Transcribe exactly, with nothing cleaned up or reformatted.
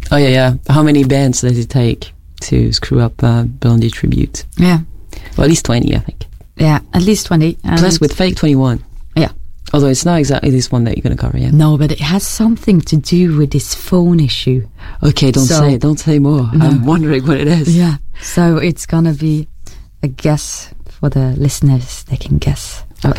Oh yeah, yeah. How many bands does it take to screw up uh, Blondie tribute? Yeah. Well, at least twenty, I think. Yeah, at least twenty. And plus with Fake twenty-one. Yeah. Although it's not exactly this one that you're going to cover, yeah? No, but it has something to do with this phone issue. Okay, don't so, say it. Don't say more. No. I'm wondering what it is. Yeah. So it's going to be a guess for the listeners. They can guess.